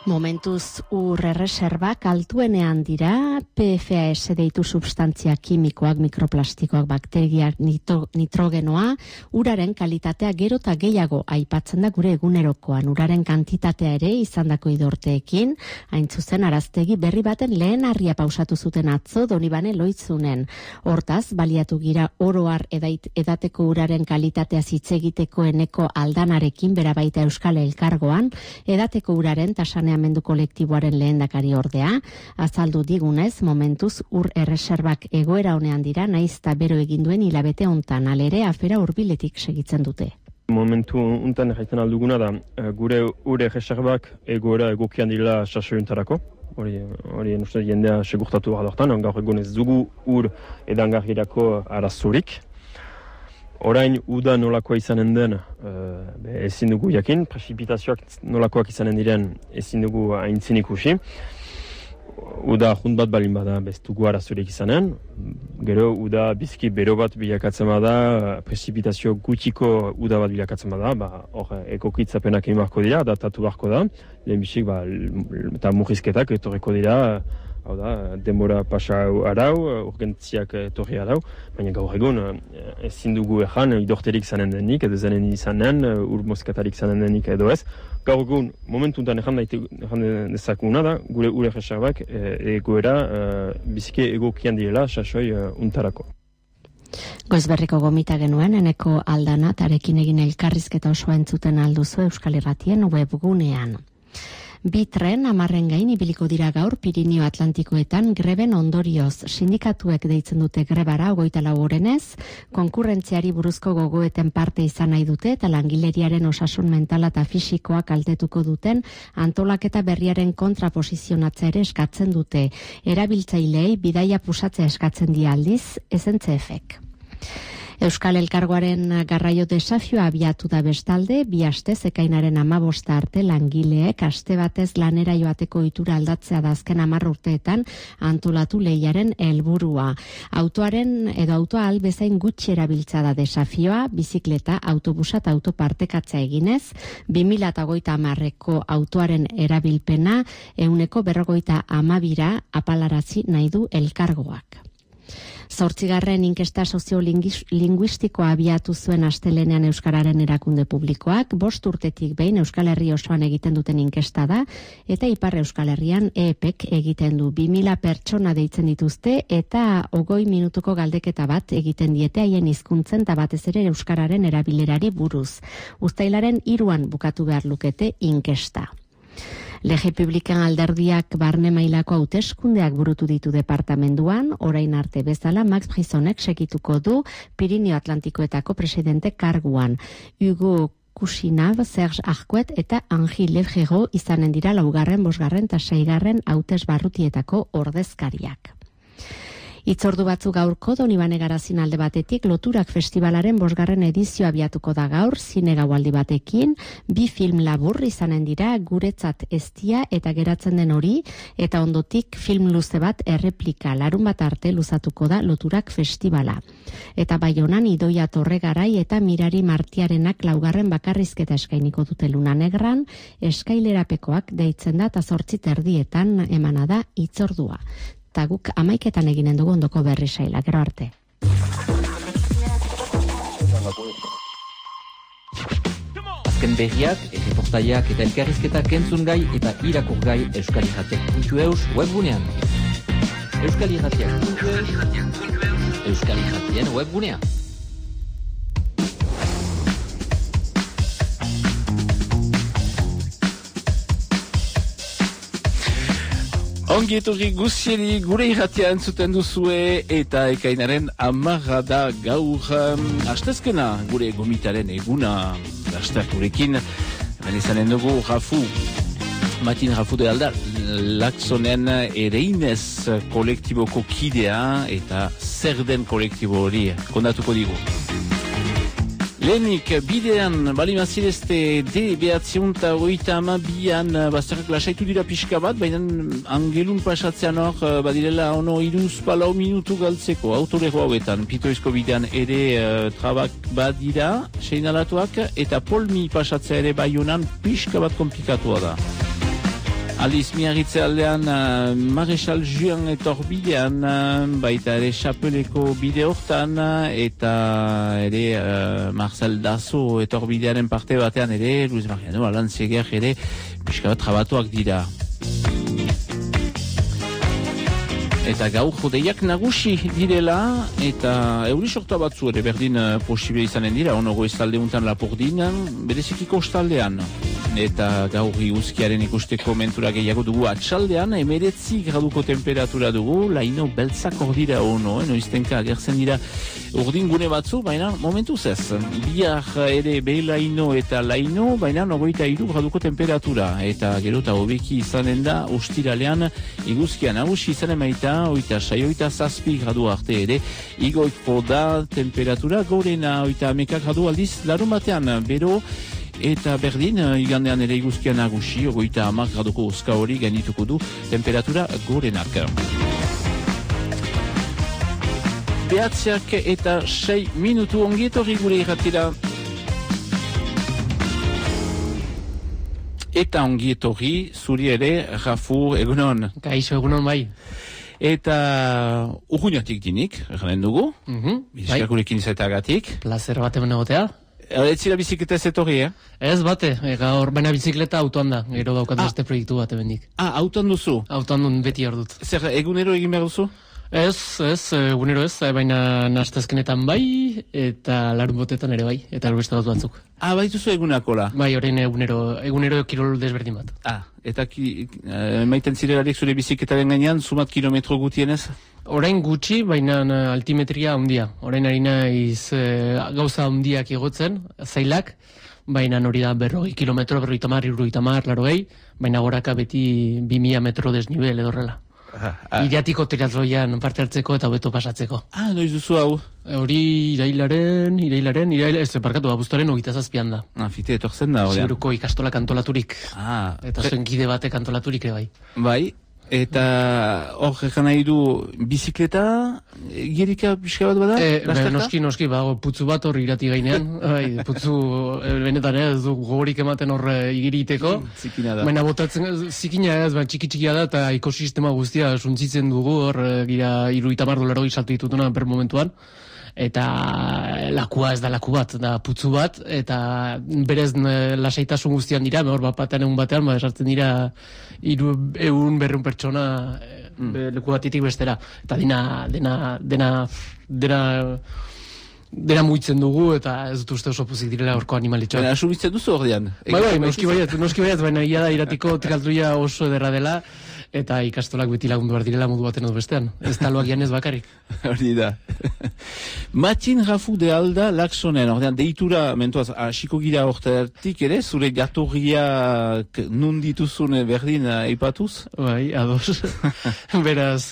Momentuz erreserbak altuenean dira, PFAS deitu substantzia kimikoak, mikroplastikoak, bakteriak, nitrogenoa, uraren kalitatea gero eta gehiago aipatzen da gure egunerokoan. Uraren kantitatea ere izandako idorteekin, hain zuzen Araztegi berri baten lehen harria pausatu zuten atzo Donibane Loitzunen. Hortaz, baliatu gira oroar edateko uraren kalitatea hitz egiteko eneko aldanarekin bera baita Euskal Elkargoan, edateko uraren tasaneamendu kolektiboaren lehendakari ordea, azaldu digunez, momentuz erreserbak egoera honean dira, naiz eta bero egin duen hilabete hontan, alere afera hurbiletik segitzen dute. Momentu hontan jaiten alduguna da, gure erreserbak egoera egokian dira sasoiuntarako. Hori uste jendea segurtatu behar dortan, gaur egun ez dugu edangarrirako arazorik. Orain uda nolakoa izanen den ezin dugu jakin, prezipitazioak nolakoak izanen diren ezin dugu aintzin ikusi. Uda junt bat balin bada bez dugu arazorik izanen, gero uda bizki bero bat bilakatzen bada, prezipitazio gutxiko uda bat bilakatzen bada, hor ekokitzapenak egin beharko dira, datatu beharko da, lehenbizik eta murrizketak etorriko dira, hau da, denbora pasa arau, urgentziak etorri arau, baina gaur egun ezin dugu ezan idorterik zanen denik, edo zanen izanen, mozkatarik zanen denik edo ez. Gaur egun, momentuntan ezan dezakuna da, gure erreserbak egoera biziki egokian direla sasoi untarako. Goizberriko gomita genuen, eneko aldana, tarekin egin elkarrizketa osoa entzuten alduzu Euskal Irratien webgunean. Bi tren 10 gain ibiliko dira gaur Pirinio Atlantikoetan greben ondorioz. Sindikatuek deitzen dute grebara 24 orenez, konkurrentziari buruzko gogoeten parte izan nahi dute eta langileriaren osasun mentala eta fisikoa kaltetuko duten antolaketa berriaren kontraposizionatzea ere eskatzen dute. Erabiltzaileei bidaia pusatzea eskatzen die aldiz, SNCF-ek. Euskal Elkargoaren garraio desafioa abiatu da bestalde, 2 astez ekainaren 15 arte langileek aste batez lanera joateko ohitura aldatzea da azken 10 urteetan antolatu lehiaren helburua. Autoa albezain gutxi erabiltza da desafioa, bizikleta, autobusa eta autopartekatzea eginez, 2030ko autoaren erabilpena 152 apalarazi nahi du Elkargoak. 8. inkesta soziolinguistikoa abiatu zuen astelenean Euskararen erakunde publikoak, 5 urtetik behin Euskal Herri osoan egiten duten inkesta da, eta Ipar Euskal Herrian EEPek egiten du 2000 pertsona deitzen dituzte, eta 20 minutuko galdeketa bat egiten diete haien hizkuntzen eta batez ere Euskararen erabilerari buruz. Uztailaren 3 bukatu behar lukete inkesta. Lege Publikan alderdiak barne mailako hauteskundeak burutu ditu departamenduan, orain arte bezala Max Brisonek segituko du Pirinio Atlantikoetako presidente karguan. Hugo Kusinab, Serge Arkuet eta Henri Lefrero izanen dira 4., 5. eta 6. hautes barrutietako ordezkariak. Itzordu batzu gaurko Donibane Garazin alde batetik Loturak Festivalaren 5. edizioa abiatuko da gaur, zine gaualdi batekin, 2 film labur izanen dira Guretzat Eztia eta Geratzen den hori, eta ondotik film luze bat erreplika larun bat arte luzatuko da Loturak Festivala. Eta Baionan Idoia Torregarai eta Mirari Martiarenak 4. bakarrizketa eskainiko dute Luna Negran, eskailerapekoak deitzen da eta 8:30 emana da itzordua. Eta guk 11 eginen dugu ondoko berri saila, gero arte. Azken berriak, erreportaiak eta elkarrizketak entzun gai eta irakur gai euskalirratiak.eus webgunean. Euskalirratiak.eus, Euskalirratien webgunean. Ongi etorri guzieri gure irratia entzuten duzue eta ekainaren 10 da gaur astezkena gure gomitaren eguna asteakurekin. Hemen izanen dugu Matin Rafu de Aldar, Laksonen ereinez kolektiboko kidea eta zer den kolektibo hori kondatuko digu. Lehenik, bidean, balimazirezte D932an bazterrak lasaitu dira pixka bat, baina angelun pasatzean hor, badirela ono 3-4 minutu galtzeko autolego hauetan. Pitoizko bidean ere trabak badira, seinalatuak, eta polmi pasatzea ere Baionan pixka bat komplikatua da. Aldiz miagitze aldean Marechal Juan etorbidean, baita ere Chapeleko bide hortan, eta ere Marcel Dazo etorbidearen parte batean ere, Luis Mariano Alantzeger ere, pixka bat trabatuak dira. Eta gaur jodeiak nagusi direla, eta euri sorta batzu ere berdin posible izanen dira, onogo ez talde untan Lapurdinan, bereziki kostaldean. Eta gaur iguzkiaren ikusteko mentura gehiago dugu atxaldean, 19 graduko temperatura dugu, laino beltzak hor dira noiztenka agertzen dira urdin gune batzu, baina momentuz ez. Bihar ere behilaino eta laino, baina 23 graduko temperatura, eta gero eta hobeki izanen da, ostiralean iguzkia nagusi izanen baita, 26 gradu arte ere, igoiko da temperatura gorena, 11 gradu aldiz, larun batean, bero, eta berdin, igandean ere iguzkia nagusi, 30 graduko uzka hori gainituko du temperatura gorenak. Behatziak eta 6 minutu ongietorri gure irratira. Eta ongietorri, zuri ere, Rafu, egunon. Kaixo, egunon bai. Eta urgunatik dinik, erranen dugu. Bizkak gurekin izaitagatik. Plazer bat hemen egotea. Ez zira bizikleta ez etorri, Ez bate, gaur baina bizikleta autoan da, gero daukat beste proiektu bat hemendik. Autoan duzu? Autoan dut beti hor dut. Zer, egunero egin behar duzu? Ez, egunero ez, baina nastazkenetan bai, eta larun botetan ere bai, eta beste batzuk. Baituzu egunakola? Bai, orain egunero kirol desberdin bat. Eta maiten zirelarik zure bizikletaren gainean, sumat kilometro gutienez? Orain gutxi, baina altimetria handia. Orain ari naiz gauza handiak igotzen, zailak, baina hori da 40 kilometro, 50, 60, baina goraka beti 2000 metro desnivel edorrela. Iriatiko triatloian parte hartzeko eta hobeto pasatzeko. Noiz duzu hau? Hori irailaren, ez parkatu, abuztuaren 27an da. Fite etortzen da, hori. Ziburuko ikastolak antolaturik. Eta zuen kide batek antolaturik ere bai. Bai, eta hor ekan nahi du bizikleta, gerika pixka bat bada? Noski, putzu bat hor irati gainean. Putzu, benetan ez du gogorik ematen hor igiriteko. Zikina da. Baina botatzen, zikina ez, txiki-txikia da, eta ekosistema guztia suntzitzen dugu, hor gira 70 dolaroi saltu ditutuna per momentuan. Eta lakua ez da laku bat, da putzu bat, eta berez lasaitasun guztian dira, hor batean egun batean, esartzen dira 200 pertsona leku batitik bestera. Eta dena muitzen dugu, eta ez dut uste oso pozik direla horko animalitxoa. Baina asumitzen duzu ordean? Bai, noski baiat, baina ia da iratiko triatloia oso ederra dela, eta ikastolak beti lagundu behar direla modu baten edo bestean. Ez taloak janez bakarrik. Hori da. Matin Rafu de Alda Laksonen, ordean deitura, mentuaz, asiko gira hortatik ere, zure jatorriak nun dituzune berdin aipatuz? Bai, ados. Beraz,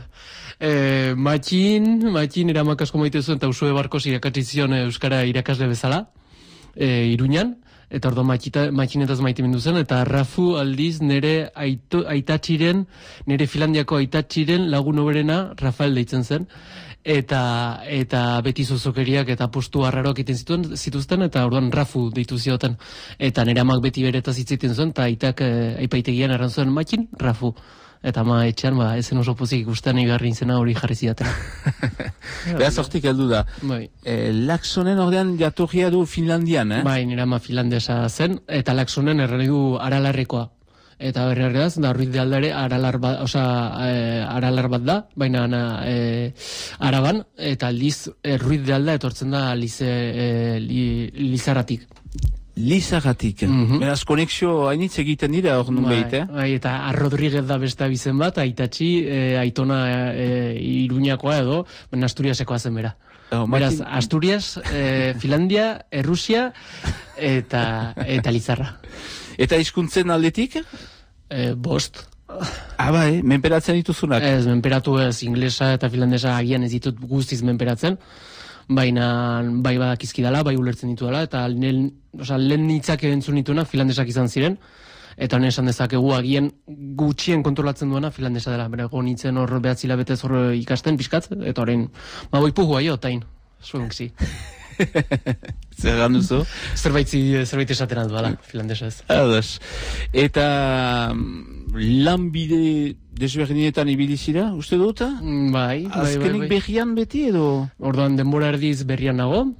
Matin eramak asko maite zuen, eta Usue Barkos irakatzizion Euskara irakasle bezala, Iruñan, eta ordo matxinetaz maite mindu zen, eta Rafu aldiz nire aitatxiren, nire Finlandiako aitatxiren lagun oberena Rafael deitzen zen, eta beti zozokeriak eta postu harraroak iten zituzten, eta orduan Rafu deitu zioten, eta nire amak beti beretaz itziten zuen, eta aitak aipaitegian erran zuen Matxin, Rafu. Eta etxean, ezen oso pozik ikusten igarri izena hori jarri zidatela. Beraz hortik heldu da. Bai. Laksonen ordean jatorria du Finlandian, Bai, nire ama finlandesa zen, eta Laksonen erran du aralarrekoa. Eta berreraz, da Ruiz de Alda ere aralar bat da, baina araban, eta aldiz Ruiz de Alda etortzen da Lizarratik. Lizarratik. Beraz, konexio hainitz egiten dira hor nun behit, Bai, eta Rodríguez da beste abizen bat, aitatxi, aitona Iruñakoa edo, baina Asturiasekoa zen bera. Beraz, Asturias, Finlandia, Errusia, eta Lizarra. Eta hizkuntzen aldetik? Bost. Bai, menperatzen dituzunak? Ez, menperatu ez, inglesa eta finlandesa agian ez ditut guztiz menperatzen, baina bai badakizkidala, bai ulertzen ditudala, eta lehen hitzak entzun dituena finlandesak izan ziren, eta honen esan dezakegu agian gutxien kontrolatzen duena finlandesa dela, berago nintzen hor 9 hilabetez hor ikasten pixkat, eta horrein, boipugu aio, tain, zuenksi. Zer ganduzu? Zerbait esaten dut bala, finlandesa ez. Ados. Eta lanbide desberdinetan ibilizira, uste dut? Bai. Azkenik berrian beti edo? Orduan denbora erdiz berrian nago,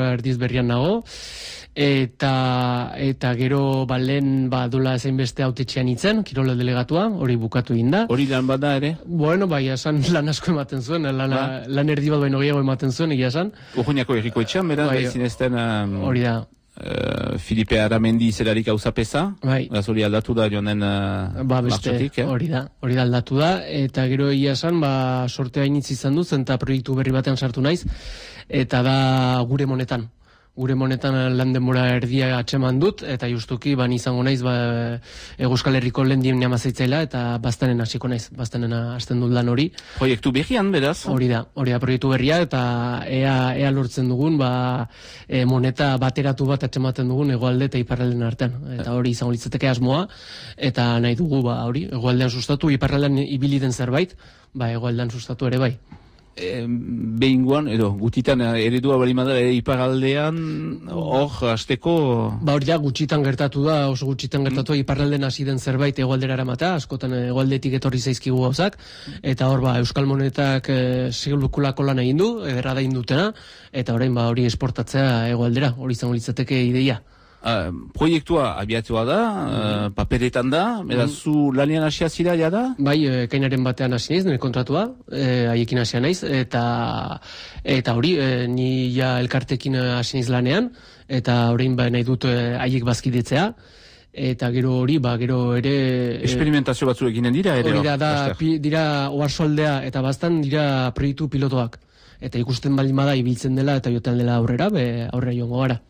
eta gero lehen dula zein beste autetxean itzen, Kirola delegatua, hori bukatu inda. Hori lan bada ere? Bueno, bai, esan lan asko ematen zuen, lan erdi bat baino gehiago ematen zuen, egia esan. Urruñako erriko etxean, beraz, bai zinezten... Hori da. Filipe Aramendi zelarik hauzapeza, bai. Hori aldatu da joanen martxotik, hori da aldatu da, eta gero egia esan, sortea initz izan duz, eta proiektu berri batean sartu naiz, eta da gure monetan lan denbora erdia atxeman dut, eta justuki izango naiz Euskal Herriko lehen dien neamazaitzaila, eta baztenen hasiko naiz, baztenen hasten dut lan hori. Proiektu berrian, beraz? Hori da proiektu berria, eta ea lortzen dugun, moneta bateratu bat atxematen dugun hegoalde eta iparralden artean. Eta hori izango litzateke asmoa, eta nahi dugu, hori, hegoaldean sustatu, iparraldean ibili den zerbait, hegoaldean sustatu ere bai. Behingoan, edo, gutitan eredua balimada iparaldean, hor, azteko... Hori da, oso gutxitan gertatu da, iparralden hasi den zerbait egoaldera eramata, askotan egoaldetik etorri zaizkigu gauzak, eta hor, Euskal Monetak segulukulako lan egin du, ederra da indutena, eta orain, hori esportatzea egoaldera, hori izango litzateke ideia. Proiektua abiatua da, paperetan da, beraz zu lanean hasia zira ja da? Bai, kainaren batean hasi naiz, nire kontratua, haiekin hasia naiz, eta hori, ni ja elkartekin hasi naiz lanean, eta orain nahi dut haiek bazkidetzea, eta gero hori, gero ere... Experimentazio batzu eginen dira, ere? Hori dira oarsoaldea, eta baztan dira proiektu pilotoak, eta ikusten baldin bada ibiltzen dela, eta jotan dela aurrera joango gara.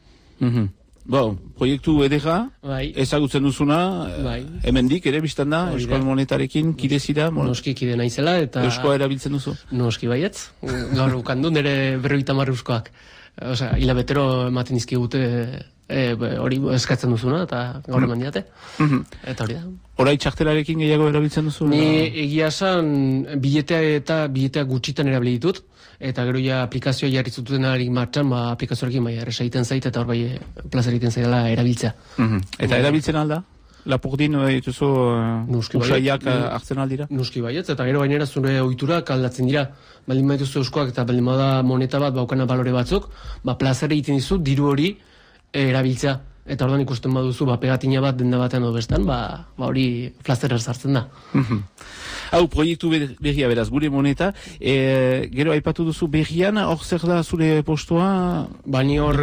Proiektu edera, ezagutzen duzuna, hemendik ere biztan da, Euskal Monetarekin kidezira? Noski kide naizela, eta... Euskoa erabiltzen duzu? Noski baietz, gaur ukandu nire 50 euskoak. Hilabetero ematen dizkigute hori eskatzen duzuna, eta gaur eman diate. Eta hori da. Horai txartelarekin gehiago erabiltzen duzu? Ni egia esan biletea gutxitan erabili ditut, eta gero ja aplikazioa jarri zututen martxan, aplikazioarekin erresa egiten zait, eta hor plaza egiten zaidala erabiltzea. Eta erabiltzen alda? Lapurdin dituzu usaiak hartzen aldira? Nuski baietz, eta gero gainera zure ohiturak aldatzen dira. Baldin badituzu euskoak eta baldin bada moneta bat baukana balore batzuk, plazare egiten dizu diru hori erabiltzea. Eta ordan ikusten baduzu pegatina bat denda batean edo bestan, hori plazerer sartzen da. Hau, proiektu berria beraz, gure moneta, gero aipatu duzu berrian, hor zer da zure postua? Ni hor,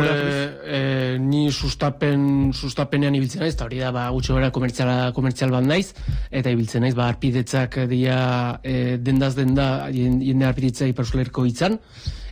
ni sustapenean ibiltzen naiz, eta hori da, gutxo gara komertzial bat naiz, eta ibiltzen naiz, arpidetzak dira dendaz denda, jende arpidetza Ipar Euskal Herriko hitzan,